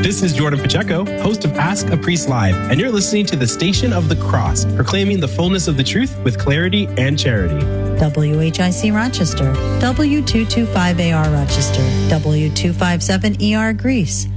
This is Jordan Pacheco, host of Ask a Priest Live, and you're listening to the Station of the Cross, proclaiming the fullness of the truth with clarity and charity. WHIC Rochester, W225AR Rochester, W257ER Greece,